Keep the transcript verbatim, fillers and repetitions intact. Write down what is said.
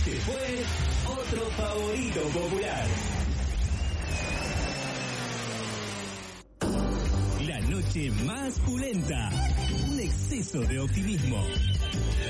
Se fue otro favorito popular. La noche más pulenta. Un exceso de optimismo.